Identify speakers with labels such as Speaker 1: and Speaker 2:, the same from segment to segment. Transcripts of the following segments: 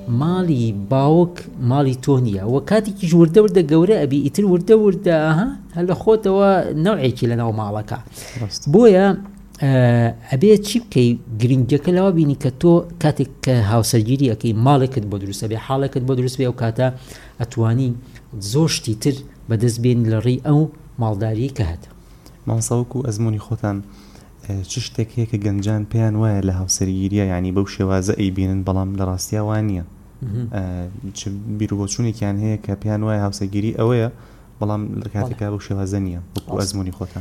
Speaker 1: ماڵی باوک ماڵی تۆ نییە و کاتێکیش وردە وردە گەورە ئەبی ئیتر وردە وردە هەر لە خۆتەوە نەوعێکی لەناو ماڵەکە بۆیە ئەبێت چی بکەی گرنگەکە لەوە بینی کە تۆ کاتێک کە هاوسەرگیری ئەەکەی ماڵێکت بۆ دروستە بێ حاڵێکت بۆ دروست بێ و کاتە ئەتوانی زۆر شتی تر بەدەست بێن لە ڕێی ئەو ماڵداری کە هەت
Speaker 2: مامساوەکو ئەزمموی خۆتان چ شتێک هەیە کە گەنجان پێیان وایە لە هاوسەرگیریە ینی بەو شێوازە ئەیبینن بەڵام لە ڕاستیا وان نییە چ بیرروبۆچوونێکیان هەیە کە پێیان وایە هاوسەرگیری ئەوەیە بەڵام لە کاتێکا بەو شێوازە نییە وەکو ئەزمموی خۆتان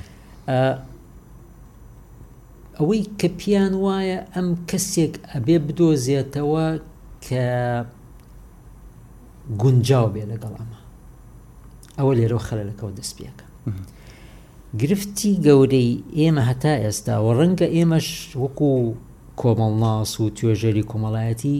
Speaker 1: ئەوەی کە پیان وایە ئەم کەسێک ئەبێ بدۆزێتەوە کە گونجاو بێ لەگەڵ ئەوە لێرە خەلەلەکەەوە دەست پێەکە گرفتی گەورەی ئێمە هەتا ئێستا و ڕەنگە ئێمەش وەکو کۆمەڵناس و توێژەری کۆمەڵایەتی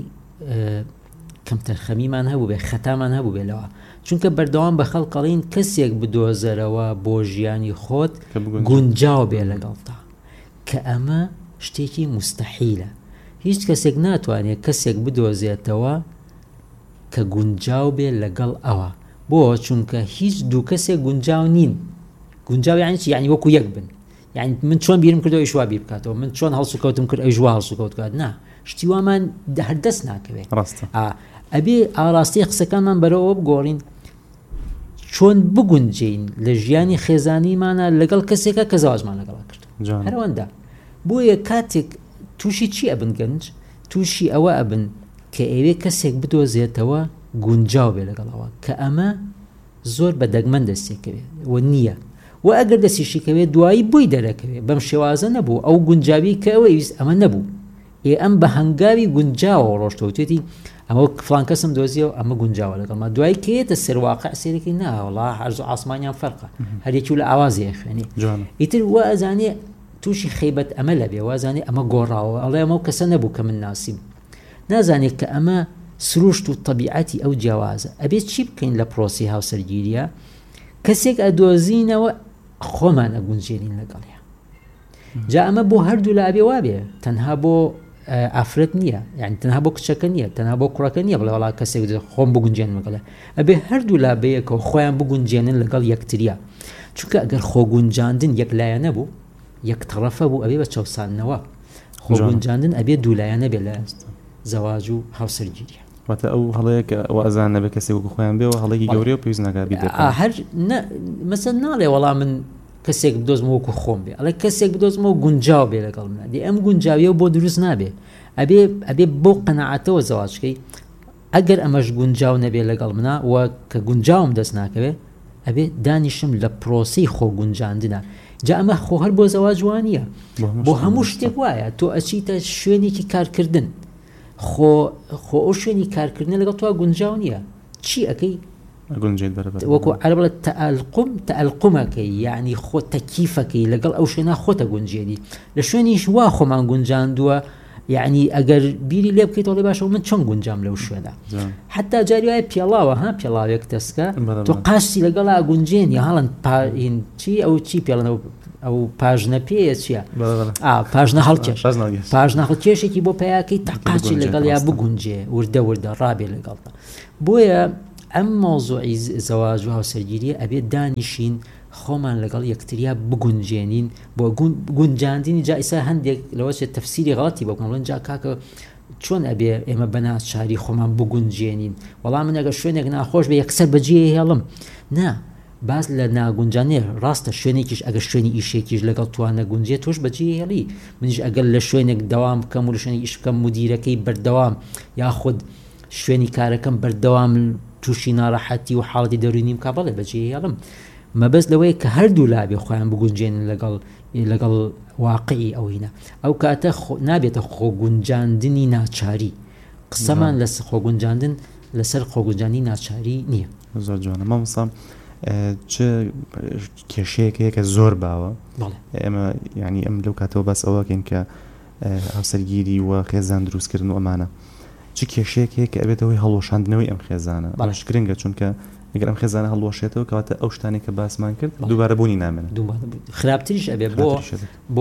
Speaker 1: کەم تەرخەمیمان هەبوو بێ خەتامان هەبوو بێلەوە چونکە بەردەوام بە خەڵقەڵین کەسێک بدۆزەرەوە بۆ ژیانی خۆت گونجاو بێ لەگەڵتا کە ئەمە شتێکی مستەحیلە هیچ کەسێک ناتوانێت کەسێک بدۆزێتەوە کە گونجاو بێ لەگەڵ ئەوە بۆ چونکە هیچ دوو کەسێک گونجاو نین گونجاو یعنی چی یعنی وەکو یەک بن یعنی من چۆن بیرم کردەوە ئەویش وا بیر بکاتەوە من چۆن هەڵسو کەوتم کرد ئەویش وا هەڵسو کەوت کات نا شتی وامان هەردەست ناکەوێت ئەبێ ئاڕاستی قسەکانمان بەرەوە بگۆڕین چۆن بگونجین لە ژیانی خێزانیمانە لەگەڵ کەسێکە کە زەواجمان لەگەڵا کرد هەروەندا بۆیە کاتێک تووشی چی ئەبن گەنج تووشی ئەوە ئەبن کە ئەوێ کەسێک بدۆزێتەوە گونجاو بێ لەگەڵەوە کە ئەمە زۆر بە دەگمەن دەستێکەوێت و نییە و ئەگەر دەستیشیکەوێت دوایی بووی دەرەکەوێت بەم شێوازە نەبوو ئەو گونجاوی کە ئەوە ویست ئەمە نەبوو ئەم بە هەنگاوی گونجاوە ڕۆشتەوتێتی ئەمە فڵان کەسم دۆزیەوە ئەمە گونجاوە لەگەڵما دوای کێتە سەرواقع سێرەکەی ناوەڵا هەرز و ئاسمانیان فەرقە هەرێکی و لە ئاوازی خوێنی ئیتر وە ئەزانێ تووشی خەیبەت ئەمە لەبێ وازانێ ئەمە گۆڕاوە ئەڵێ ئەمە کەسە نەبوو کە من ناسیم نازانێت کە ئەمە سروشت و طبیعەتی ئەو جیاوازە ئەبێت چی بکەین لە پرۆسی هاوسەرگیریە کەسێک ئەدۆزینەوە خۆمان ئەگونجێنین لەگەڵیان جا ئەمە بۆ هەردوو لا ئەبێ وابێ تەنها بۆ ئافرەت نییە یعنی تەنها بۆ کچەکە نییە تەنها بۆ کوڕەکە نییە بڵێ وڵا کەسێک خۆم بگونجێن لەگەڵە ئەبێ هەردوو لا بەیەکەوە خۆیان بگونجێنن لەگەڵ یەکتریە چونکە ئەگەر خۆگونجاندن یەکلایە نەبوو یەک تەڕەفە بوو ئەبێ بە چەوساننەوە خۆگونجاندن ئەبێ دوولایە نەبێ لە زەواج و هاوسەرگیریە
Speaker 2: واتە ئەو هەڵەیە کە ئەوازان نەبێ کەسێک وەکو خۆیان بێەوە هەڵەیەکی گەورەی و پێویست ناکات بیدەکەن
Speaker 1: هەر مەسەڵەن ناڵێ وەڵام من کەسێک بدۆزمە وەکو خۆم بێ ئەڵێ کەسێک بدۆزمە و گونجاو بێ لەگەڵ منە دێ ئەم گونجاویە بۆ دروست نابێ ئەبێ بۆ قەنەعەتەوە زەواجکەی ئەگەر ئەمەش گونجاو نەبێ لەگەڵ منە و کە گونجاوم دەست ناکەوێ ئەبێ دانیشم لە پرۆسی خۆ گونجاندنە جا ئەمە خۆ هەر بۆ زەواج وانییە بۆ هەموو شتێک وایە تۆ ئەچیتە شوێنێکی کارکردن خۆ ئەو شوێنی کارکردن لەگەڵ تۆ گونجاو نییە چی ئەەکەی وەکو عەرەب بڵێ تەئەلقومەکەی یعنی خۆ تەکیفەکەی لەگەڵ ئەو شوێنە خۆتە گونجێنی لە شوێنیش وا خۆمان گونجاندووە یعنی ئەگەر بیری لێ بکەیتەوە باشە من چۆن گونجام لەو شوێنە حتا جاری وایە پێڵاوە پێڵاوێک دەستکە تۆ قاشی لەگەڵا گونجێنی هەڵەن چی ئەو چی پێڵەنەوە ئەو پاژنە پێیە چییە پاژنە هەڵکێش پاژنە هەڵکێشێکی بۆ پیاکەی تەقاچی لەگەڵ یا بگونجێ وردە وردە ڕابێ لەگەڵدا بۆیە ئەم مۆزوعی زەواج و هاوسەرگیریە ئەبێت دانیشین خۆمان لەگەڵ یەکتریا بگونجێنین بۆ گونجاندنی جا ئیسا هەندێک لەوەچێت تەفسیری غەڵەتی بۆکەڵەن جا کاکە چۆن ئەبێ ئێمە بەناچاری خۆمان بگونجێنین وەڵام من ئەگەر شوێنێک ناخۆش بە یەکسەر بەجێ هێڵم نا باز لە ناگونجانێ ڕاستە شوێنێکیش ئەگەر شوێنی ئیشێکیش لەگەڵ توانە گونجێت تۆش بەجێ هێڵی منیش ئەگەر لە شوێنێک دەوام بکەم و لە شوێنی ئیش بکەم مدیرەکەی بەردەوام یاخود شوێنی کارەکەم بەردەوام تووشی ناڕەحەتی و حاڵەتی دەرونیم کا بەڵێ بەجێ هێڵم مەبەست لەوەیە کە هەردوو لابێ خۆیان بگونجێنن لەگەڵ واقعی ئەوینە ئەو کاتە نابێتە خۆگونجاندنی ناچاری قسەمان لە خۆگونجاندن لەسەر خۆگونجاندنی ناچاری نییە
Speaker 2: زۆر جوانە مامۆستا چ کێشەیەکەیە کە زۆر باوە ئێمە ینی ئەم لەو کاتەوە بەس ئەوەکەین کە هاوسەرگیری و خێزان دروستکردن و ئەمانە چ کێشەیەکەیە کە ئەبێتەوەی هەڵۆشاندنەوەی ئەم خێزانە باش گرنگە چونکە ئەگەر ئەم خێزانە هەڵوەشێتەوە کەواتە ئەو شتانی کە باسمان کرد دووبارە بوونی نامێنێت
Speaker 1: خراپتریش ئەبێ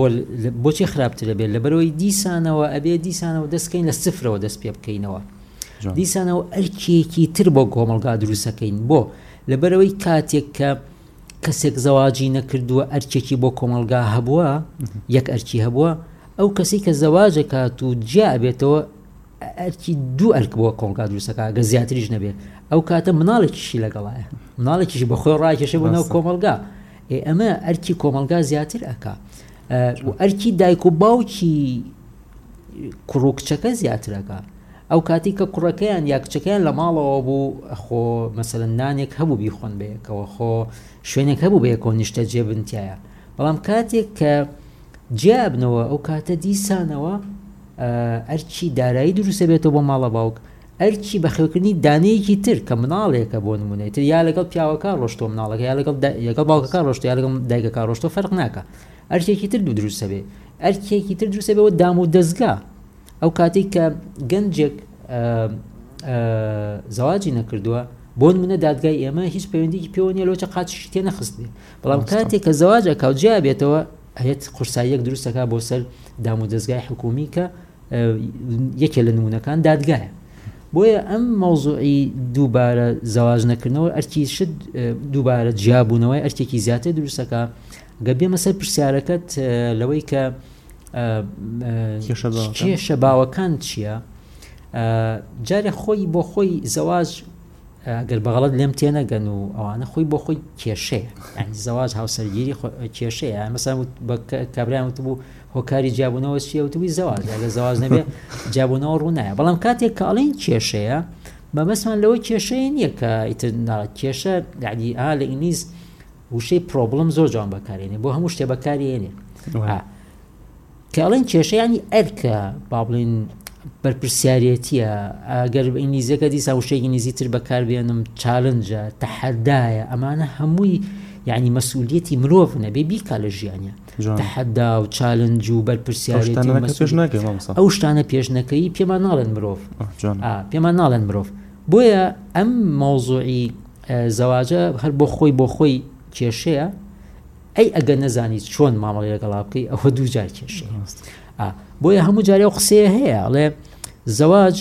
Speaker 1: بۆچی خراپتر ئەبێت لەبەرەوەی دیسانەوە ئەبێ دیسانەوە دەستکەین لە سفرەوە دەست پێ بکەینەوە دیسانەوە ئەرکێکی تر بۆ کۆمەڵگا دروستەکەین بۆ لەبەرەوەی کاتێک کە کەسێک زەواجی نەکردووە ئەرکێکی بۆ کۆمەڵگا هەبووە یەک ئەرکی هەبووە ئەو کەسی کە زەواجەکات و جیا بێتەوە ئەرکی دوو ئەرک بۆ کۆمەڵگا دروستەکە گە زیاتریش نەبێت ئەو کاتە مناڵێکیشی لەگەڵایە مناڵێکیشی بەخۆی ڕاکێشە بوونەوە کۆمەڵگا ئەمە ئەرکی کۆمەڵگا زیاتر ئەکا ئەرکی دایک و باوکی کوڕ و کچەکە زیاترەکە ئەو کاتی کە کوڕەکەیان یا کچەکەیان لە ماڵەوە بوو خۆ مەسەلەن نانێک هەبوو بیخۆن بەیەکەوە خۆ شوێنێک هەبوو بەیەکەوە نیشتە جێبنتیایە بەڵام کاتێک کە جیابنەوە ئەو کاتە دیسانەوە ئەرکی دارایی دروستە بێتەوە بۆ ماڵە باوک ئەرکی بەخێوکردنی دانەیەکی تر کە مناڵێکە بۆ نمونەی تر یا لەگەڵ پیاوەکە ڕۆشتۆ مناڵەکە یا لەگەڵ باوکەکە ڕۆشتۆ یا لەگەڵ دایکەکە ڕۆشتۆ فەرق ناکە ئەرکێکی تر دروستە بێ ئەرکێکی تر دروستە بێەوە دام و دەستگا ئەو کاتێک کە گەنجێک زەواجی نەکردووە بۆ نمونە دادگای ئێمە هیچ پەیوەندیی پێوە نیە لەوە قاچشی تێ نەخست بێ بەڵام کاتێک کە زەواج ئەکا و جیا بێتەوە هەیەت قورساییەک دروستەکە بۆ سەر دام و دەستگای حکومی کە یەکێ لە نمونەکان دادگایە بۆیە ئەم مەوزوعی دووبارە زەواج نەکردنەوە ئەرکی شت دووبارە جیابوونەوەی ئەرکێکی زیاتر دروستەکە گە بێمە سەر پرسیارەکەت لەوەی کە کێشە باوەکان چییە جارێ خۆی بۆ خۆی زەواج ئەگەر بەغەڵەت لێم تێنەگەن و ئەوانە خۆی بۆ خۆی کێشەیە زەواج هاوسەرگیری کێشەیە مەسەڵەن بە کابرایان وتبوو هۆکاری جیابوونەوە چیە وتبووی زەواج ئەگەر زەواج نەبێ جیابوونەوە ڕوو نایە بەڵام کاتێک کە ئەڵێن کێشەیە مەبەستمان لەوەی کێشەیە نییە کە کێشە یعنی لە ئینگلیز وشەی پرۆبڵم زۆر جوان بەکارێنێ بۆ هەموو شتێ بەکارێنێ کە ئەڵێن کێشە ینی ئەرکە با بڵێن بەرپرسیارەتیە ئەگەر ئینگلیزیەکە دیسا وشەیەکی نزیکتر بەکاربێنم چالنجە تەحەدایە ئەمانە هەمووی یعنی مەسئولیەتی مرۆڤ نەبێ بیکا لە ژیانە تەحەدا و چالنج و بەرپرسیارەتی ئەو شتانە پێش نەکەی پێمان ناڵێن مرۆڤ پێمان ناڵێن مرۆڤ بۆیە ئەم مەوزوعی زەواجە هەر بۆ خۆی کێشەیە ئەی ئەگەر نەزانیت چۆن مامەڵی لەگەڵا بکەی ئەوە دوو جار کێشەیە بۆیە هەموو جارێ و قسەیە هەیە ئەڵێ زەواج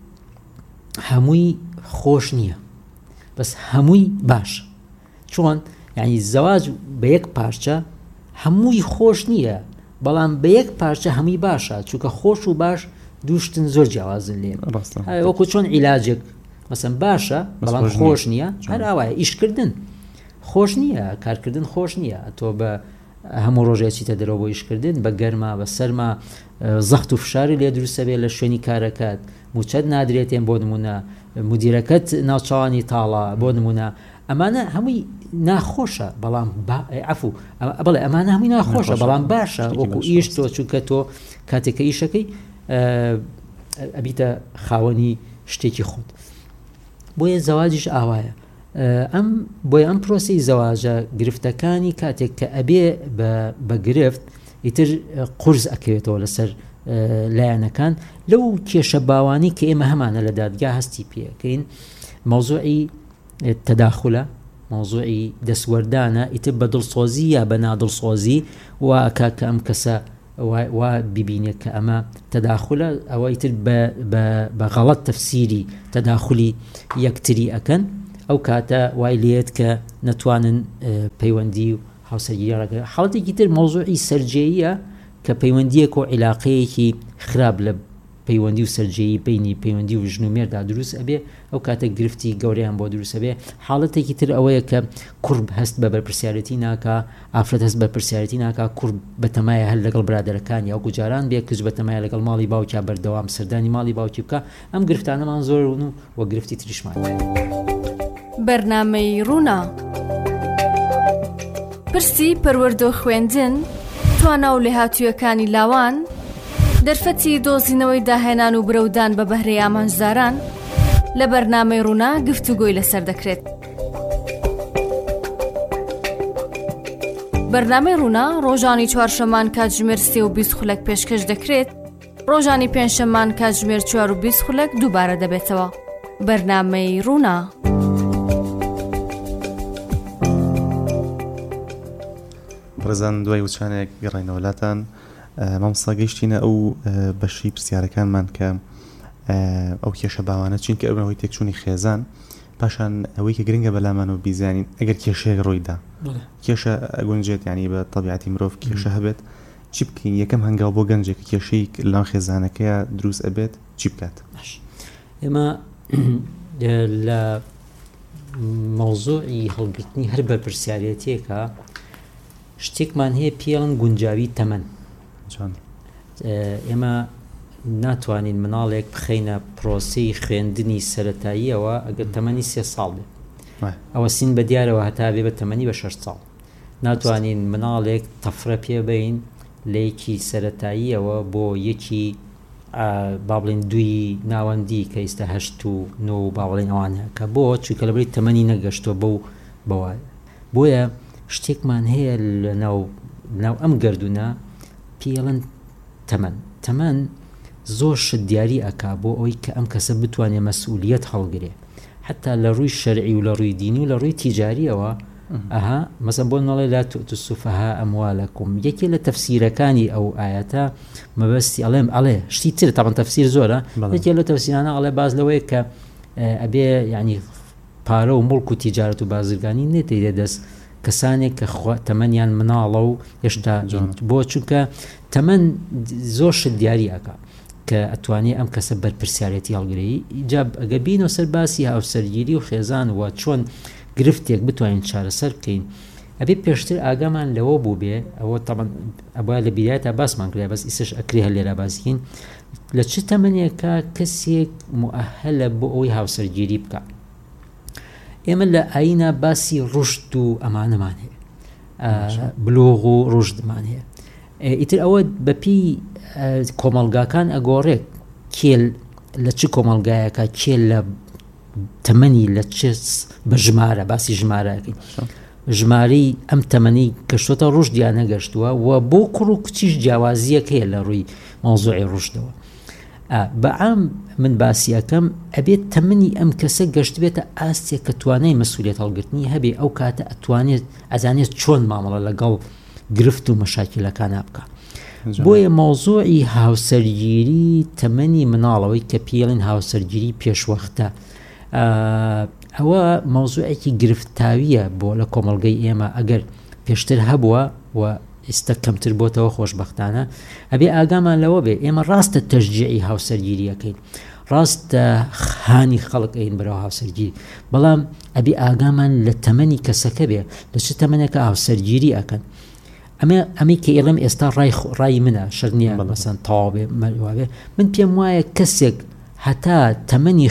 Speaker 1: هەمووی خۆش نییە بەس هەمووی باش چۆن یعنی زەواج بە یەک پارچە هەمووی خۆش نییە بەڵام بە یەک پارچە هەمووی باشە چونکە خۆش و باش دووشتن زۆر جیاوازن لێن وەکو چۆن عیلاجێک مەسەن باشە بەڵام خۆش نییە هەر ئاوایە ئیشکردن خۆش نییە کارکردن خۆش نییە تۆ بە هەموو ڕۆژێکیتە دەرەوە بۆ ئیشکردن بە گەرما بە سەرما زەخت و فشاری لێ دروستە بێت لە شوێنی کارەکەت موچەت نادرێتێن بۆ نمونە مدیرەکەت ناوچوانی تاڵە بۆ نمونە ئەمانە هەمووی ناخۆشە بەڵام عفو بەڵێ ئەمانە هەمووی ناخۆشە بەڵام باشە وەکو ئیش تۆ چونکە تۆ کاتێکە ئیشەکەی ئەبیتە خاوەنی شتێکی خۆت بۆیە زەواجیش ئاوایە بۆیە ئەم پرۆسی زەواجە گرفتەکانی کاتێک کە ئەبێ بە گرفت ئیتر قورس ئەکەوێتەوە لەسەر لایەنەکان لەو کێشە باوانی کە ئێمە هەمانە لە دادگا هەستی پێەکەین مەوزوعی تەداخولە مەوزوعی دەسوەردانە ئیتر بە دڵسۆزی یا بە نادڵسۆزی واکا کە ئەم کەسە وا ببینێت کە ئەمە تەداخولە ئەوە ئیتر بە غەڵەت تەفسیری تەداخولی یەکتری ئەکەن ئەو کاتە وای لێت کە نەتوانن پەیوەندی و هاوسەرگیری ڕەگەن حاڵەتێکی تر مەوزوعی سەرجێیە کە پەیوەندیەک و عیلاقەیەکی خراپ لە پەیوەندی و سەرجێیی بینی پەیوەندی و ژنومێردا دروست ئەبێ ئەو کاتە گرفتی گەوریان بۆ دروست ئەبێ حاڵەتێکی تر ئەوەیە کە کوڕ هەست بە بەرپرسیارەتی ناکا ئافرەت هەست بە پرسیارەتی ناکا کوڕ بەتەمایە هەر لەگەڵ برادەرەکان یا گوجاران بێ کچ بەتەمایە لەگەڵ ماڵی باوکیا بەردەوام سەردانی ماڵی باوکی بکە ئەم گرفتانەمان زۆرن و گرفتی تریشمان
Speaker 3: بەرنامەی ڕوونا پرسی پەروەردە و خوێندن توانە و لێهاتوویەکانی لاوان دەرفەتی دۆزینەوەی داهێنان و برەودان بە بەهرەی ئامانجداران لە بەرنامەی ڕوونا گفتوگۆی لەسەر دەکرێت. بەرنامەی ڕوونا ڕۆژانی چوارشەمان کاتژمێر 3:20 خولەک پێشکەش دەکرێت، ڕۆژانی پێنجشەمان کاتژمێر 4:20 خولەک دووبارە دەبێتەوە. بەرنامەی ڕوونا.
Speaker 2: ڕێزان دوای وچانێک گەڕینەوەلاتان مامۆستا گەیشتینە ئەو بەشی پرسیارەکانمان کە ئەو کێشە باوانە چینکە ئەوەی تێکچوونی خێزان پاشان ئەوەی کە گرنگە بەلامانەوە بیزانین ئەگەر کێشەیەک ڕوویدا کێشە ئەگونجێت ینی بە طبیعەتی مرۆڤ کێشە هەبێت چی بکەین یەکەم هەنگاو بۆ گەنجێک کێشەی لەم خێزانەکەیە دروست ئەبێت چی بکات؟
Speaker 1: ئێمە لە مەوزوعی هەڵگرتنی هەر بەرپرسیارەتێکە شتێکمان هەیە پێڵن گونجاوی تەمەن. ئێمە ناتوانین مناڵێک بخەینە پرۆسەی خوێندنی سەرەتاییەوە ئەگەر تەمەنی 3 ساڵ بێت. ئەوە سین بە دیارەوە هەتا بێ بە تەمەنی بە 6 ساڵ. ناتوانین مناڵێک تەفرە پێبین لە یەکی سەرەتاییەوە بۆ یەکی با بڵێن دوی ناوەندی کە ئێستا 8 و 9 با بڵێن ئەوانە کە بۆ چونکە لەبەری تەمەنی نەگەشتووە بەوە. بۆیە شتێکمان هەیە لە ناو ئەم گەردونە پێڵن تەمەن زۆر شت دیاری ئەکا بۆ ئەوەی کە ئەم کەسە بتوانێت مەسئولیت هەڵگرێ حتا لە ڕووی شەرعی و لە ڕووی دینی و لە ڕووی تیجاریەوە. مەسەڵەن بۆ نەڵێ لا تؤتوا السفهاء ئەموالەکم یەکێ لە تەفسیرەکانی ئەو ئاەتە مەبەستی ئەڵێ شتی تر تاوان تەفسیر زۆرە یەکێ لە تەفسیرانە ئەڵێ باز لەوەیە کە ئەبێ یعنی پارە و مڵک و تیجارەت و بازرگانی نێتێ دەست کەسانێک کە تەمەنیان مناڵە و هێشتا بۆ چونکە تەمەن زۆر شت دیاری ئەکا کە ئەتوانێت ئەم کەسە بەرپرسیارەتی هەڵگرێی ئیجاب ئەگە بینەوە سەر باسی هاوسەرگیری و خێزان وە چۆن گرفتێک بتوانین چارەسەر بکەین ئەبێ پێشتر ئاگامان لەوە بوو بێ ئەوە تەمەن ئەبا لە بیدایەتە باسمان کرێ بەس ئیسش ئەکرێ هەر لێرە باسیکەین لە چ تەمەنێکە کەسێک مؤهلە بۆ ئەوەی هاوسەرگیری بکە. ئێمە لە ئاینە باسی ڕشد و ئەمانەمان هەیە بلوغ و ڕشدمان هەیە ئیتر ئەوە بەپی کۆمەڵگاکان ئەگۆڕێک کێل لە چ کۆمەڵگایەکە کێل لە تەمەنی لە چ بە ژمارە باسی ژمارەکەین ژماری ئەم تەمەنی کەشتۆتە ڕشدیان نەگەشتووە و بۆ کوڕ و کچیش جیاوازیەک هەیە لە ڕووی مەوزوعی ڕشدەوە. بەعام من باسیەکەم ئەبێت تەمەنی ئەم کەسە گەشت بێتە ئاستێک کە توانای مەسئولیت هەڵگرتنی هەبێ ئەو کاتە ئەزانێت چۆن مامەڵە لەگەڵ گرفت و مەشاکلەکان بکە. بۆیە مەوزوعی هاوسەرگیری تەمەنی مناڵەوەی کە پێڵین هاوسەرگیری پێشوەختە ئەوە مەوزوعێکی گرفتاویە بۆ لە کۆمەڵگەی ئێمە ئەگەر پێشتر هەبووە و ئێستا کەمتر بۆتەوە خۆشبەختانە ئەبێ ئاگامان لەوە بێ ئێمە ڕاستە تەشجیعی هاوسەرگیریەکەین ڕاستە خانی خەڵکین بەرەو هاوسەرگیری بەڵام ئەبێ ئاگامان لە تەمەنی کەسەکە بێ لە چ تەمەنێکە هاوسەرگیری ئەکەن. ئەمەی کە ئێڵم ئێستا ڕای منە شەر نییە مەسەن تەواوێ مەوابێ من پێم وایە کەسێک هەتا تەمەنی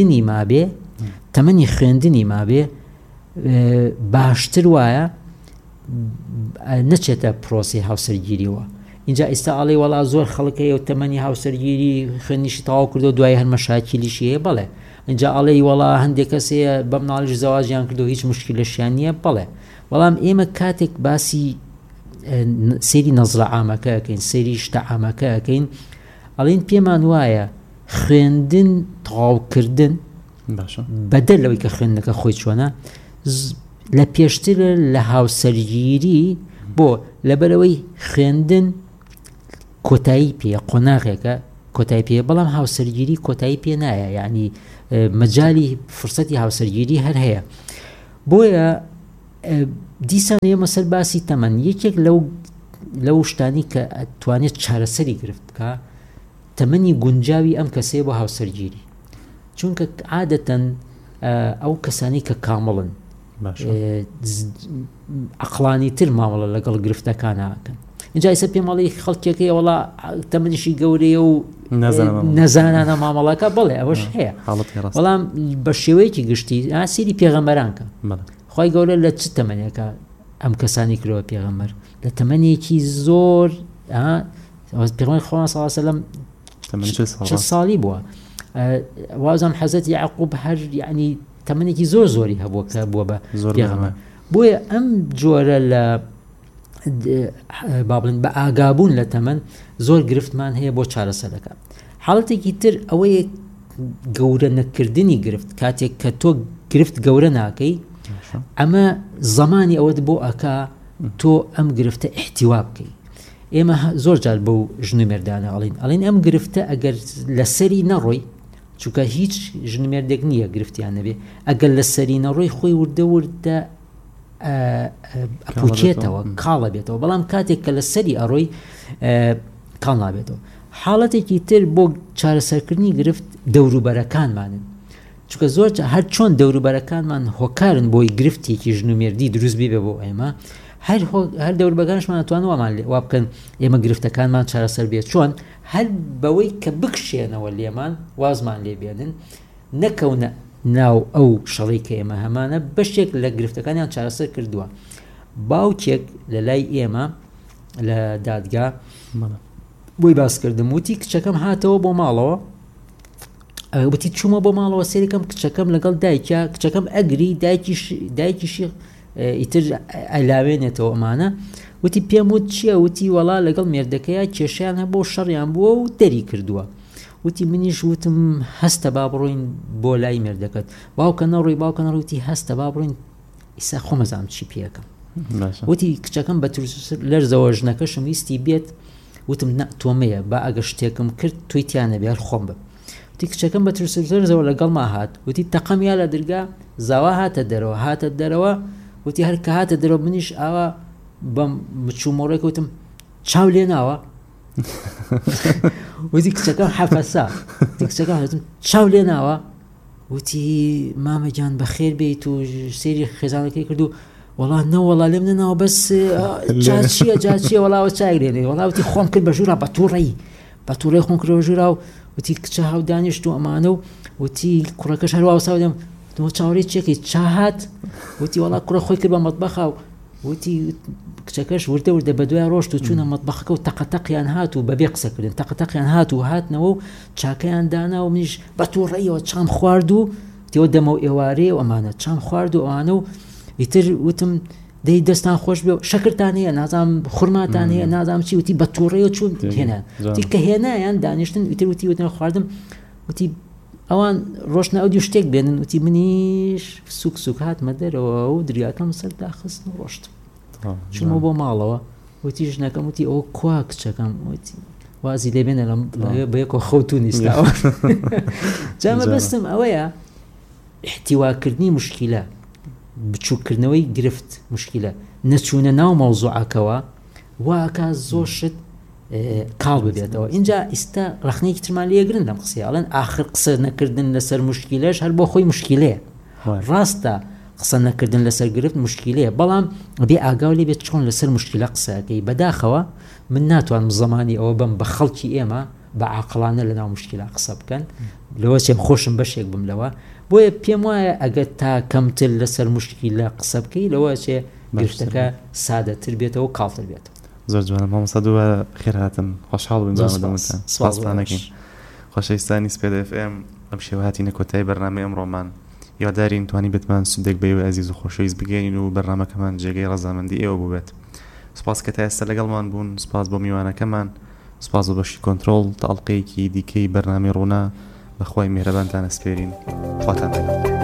Speaker 1: خوێندنی مابێ باشتر وایە نەچێتە پرۆسی هاوسەرگیریەوە. اینجا ئێستا ئاڵێ وەڵا زۆر خەڵکەیە و تەمەنی هاوسەرگیری خوێندنیشی تەواو کردو دوای هەر مەشاکیلیشی هەیە بەڵێ اینجا ئاڵێ وەڵا هەندێک کەسەیە بە مناڵیش زەواجیان کردو هیچ مشکلەشیان نییە بەڵێ بەڵام ئێمە کاتێک باسی سەیری نەزرە عامەکە ئەکەین سەیری شتە عامەکە ئەکەین ئەڵێن پێمان وایە خوێندن تەواوکردن بەدەر لەوەی کە خوێندنەکە خۆی چۆنە لە پێشترە لە هاوسەرگیری بۆ لەبەرەوەی خوێندن کۆتایی پێ قۆناغێکە کۆتایی پێ بەڵام هاوسەرگیری کۆتایی پێ نایە یعنی مەجای فرسەتی هاوسەرگیری هەر هەیە. بۆیە دیسان ئێمە سەر باسی تەمەن یەکێک لەو شتانی کە توانێت چارەسەری گرفت بکە تەمەنی گونجاوی ئەم کەسەیە بۆ هاوسەرگیری چونکە عادەتەن ئەو کەسانی کە کامڵن عەقڵانی تر مامەڵە لەگەڵ گرفتەکانەکەن. اینجا ئێستا پێمەڵی خەڵکێکەیە وەڵا تەمەنیشی گەورەیە و نەزانانە مامەڵەکە بڵێ ئەوەش هەیە بەڵام بە شێوەیەکی گشتی سیری پێغەمبەران کە خی گەورە لە چ تەمەنێکە ئەم کەسانی کرەوە پێغەمبەر لە تەمەنێکی زۆر پێغەمبەر خوا صلی الله علیه و سلم 40 ساڵی بووە وازم حەزەتی یعقوب هەر یعنی تەمەنێکی زۆری هەبووە کە بووە بە پێغەمبەر. بۆیە ئەم جۆرە لە بابڵین بە ئاگابوون لە تەمەن زۆر گرفتمان هەیە بۆ چارەسەرەکە. حاڵەتێکی تر ئەوەیە گەورە نەکردنی گرفت کاتێک کە تۆ گرفت گەورە ناکەی ئەمە زمانی ئەوەت بۆ ئەکا تۆ ئەم گرفتە احتیوا بکەی. ئێمە زۆر جار بەو ژن و مێردانە ئەڵین ئەم گرفتە ئەگەر لەسەری نەڕۆی چونکە هیچ ژنمێردێک نییە گرفتیان نەبێ ئەگەر لە سەرینەڕۆی خۆی وردە ئەپوچێتەوە کاڵە بێتەوە بەڵام کاتێک کە لە سەری ئەڕۆی کاڵ نابێتەوە. حاڵەتێکی تر بۆ چارەسەرکردنی گرفت دەوروبەرەکانمانن چونکە زۆر هەر چۆن دەوروبەرەکانمان هۆکارن بۆی گرفتێکی ژنومێردی دروست بێ بۆ ئێمە هەر دەوروبەرەکانشمان ناتوانەوەمان وا بکەن ئێمە گرفتەکانمان چارەسەر بێت چۆن هەر بەوەی کە بکشێنەوە لێمان وازمان لێبێنن نەکەونە ناو ئەو شەڕی کە ئێمە هەمانە بەشێک لە گرفتەکانیان چارەسەر کردووە. باوکێک لە لای ئێمە لە دادگا بۆی باسکردم وتی کچەکەم هاتەوە بۆ ماڵەوە وتی چوومە بۆ ماڵەوە سێریکەم کچەکەم لەگەڵ دایکە کچەکەم ئەگری دایکیشی ئیتر ئەلاوێنێتەوە ئەمانە وتی پێم وت چییە وتی وەڵا لەگەڵ مێردەکەیە کێشیان هەبۆ شەڕیان بووە و دەری کردووە وتی منیش وتم هەستە با بڕۆین بۆ لای مێردەکەت باوکە نەڕووی هەستە با بڕۆین ئیسا خۆمەزانم چی پێەکەم وتی کچەکەم بە لەرزەوە ژنەکەشم ویستی بێت وتم تۆمەیە با ئەگە شتێکم کرد تویتیانە بێ هەر خۆم بم وتی کچەکەم بە لەرزەوە لەگەڵ ما هات وتی تەقەمیا لە دەرگا زاوا هاتە دەرەوە وتی هەر کە هاتە دەرەوە منیش ئاوا بەم مچوومۆڕێک وتم چاو لێ ناوە وتی کچەکەم حەفەسا وتی کچەکەم وتم چاو لێ ناوە وتی مامەجان بەخێر بیت و سێری خێزانەکەی کرد و وەڵا نەوەڵا لێم نەناوە بەس جاچیە وەڵاوە چاگرێنێ وەڵاوتی خۆم کرد بە ژوورا بە تووڕێی خۆم کردەوە ژوورا و وتی کچە هاو دانیشت و ئەمانە و وتی کوڕەکەش هەروە ساودەم چاوەڕێی چێکی چاهات وتی وەڵا کوڕە خۆی کرد بە مەتبەخە وتی کچەکەش وردە بە دوای ڕۆشت و چوونە مەتبەخەکە و تەقەتەقیان هات و بەبێ قسەکردن تەقەتەقیان هات و هاتنەوە و چاکەیان دانا و منیش بە تووڕێیەوە چام خوارد و تێوە دەمە و ئێوارێ و ئەمانە چام خوارد و ئەوانە و ئیتر وتم دەی دەستان خۆش بێ شەکرتان هەیە نازانم خورماتان هەیە نازانم چی وتی بە تووڕێەوە چوون هێنا وتی کە هێنایان دانیشتن ئیتر وتم خواردم وتی ئەوان ڕۆشنە ئەو دوو شتێک بێنن وتی منیش سوک هاتمە دەرەوە و دریاکەم سەر داخستن و ڕۆشتم چوومە بۆ ماڵەوە وتی ژنەکەم وتی ئەوە کوا کچەکەم وتی وازی لێبێنە بەیەکۆ خەوتو نیستاوە جامە بەستم ئەوەیە احتیواکردنی مشکلە بچووکردنەوەی گرفت مشکلە نەچوونە ناو مەوزوعەکەوە واکە زۆر شت کاڵ ببێتەوە اینجا ئیستا ڕخنەیەکی ترمان لێگرن لەم قسەیاڵەن آخر قسە نەکردن لەسەر مشکلەش هەر بۆ خۆی مشکلەیە ڕاستە قسە نەکردن لەسەر گرفت مشکلەیە بەڵام بێ ئاگاو لێ بێت چۆن لەسەر مشکلە قسەکەی بەداخەوە من ناتوانم زمانی ئەوە بم بە خەڵکی ئێمە بە عاقڵانە لەناو مشکلە قسە بکەن لەوە چێم خۆشم بەشێک بم لەوە بۆیە پێم وایە ئەگەر تا کەمتر لەسەر مشکلە قسە بکەی لەوە چێ گرفتەکە سادەتر بێتەوە و کاڵتر بێتەوە.
Speaker 2: زۆر جوانە مامۆستا دووبە خێر هاتن خۆشحاڵ بووین دەمتان سپاسدانەکەین خۆشەویستانی سپێد FM ئەم شێوە هاتینە کۆتایی بەرنامەی ئەمڕۆمان یاددارین توانی بتمان سودێک بەوێ عزیز و خۆشەویست بگەین و بەرنامەکەمان جێگەی ڕەزامەندی ئێوە بووبێت. سپاس کە تا ئێستا لەگەڵمان بوون سپاس بۆ میوانەکەمان سپاس بۆ بەشی کۆنتڕۆڵ تاڵقەیەکی دیکەی بەرنامەی ڕوونا بەخوای میهرەبانتان ئەسپێرین خواتان لەگەڵ.